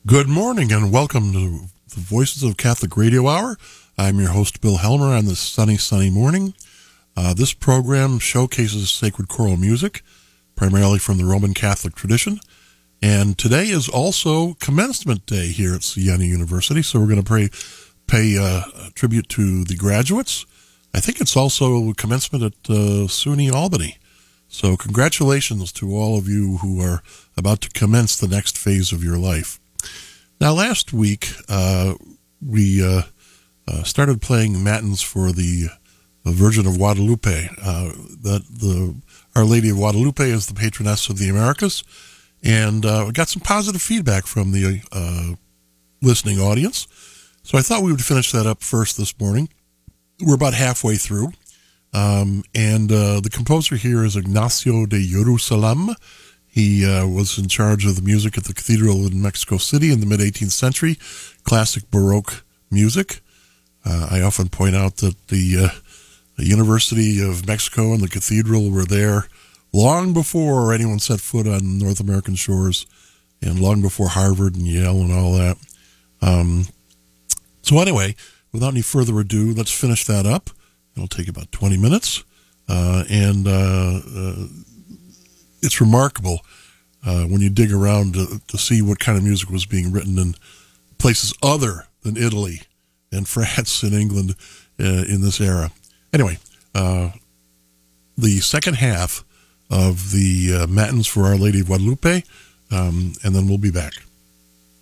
Good morning and welcome to the Voices of Catholic Radio Hour. I'm your host, Bill Helmer, on this sunny morning. This program showcases sacred choral music, primarily from the Roman Catholic tradition. And today is also commencement day here at Siena University, so we're going to pay tribute to the graduates. I think it's also commencement at SUNY Albany. So congratulations to all of you who are about to commence the next phase of your life. Now, last week, we started playing matins for the Virgin of Guadalupe. Our Lady of Guadalupe is the patroness of the Americas, and we got some positive feedback from the listening audience. So I thought we would finish that up first this morning. We're about halfway through, and the composer here is Ignacio de Jerusalem. He was in charge of the music at the cathedral in Mexico City in the mid-18th century, classic Baroque music. I often point out that the University of Mexico and the cathedral were there long before anyone set foot on North American shores, and long before Harvard and Yale and all that. So anyway, without any further ado, let's finish that up. It'll take about 20 minutes, it's remarkable when you dig around to see what kind of music was being written in places other than Italy and France and England in this era. Anyway, the second half of the Matins for Our Lady of Guadalupe, and then we'll be back.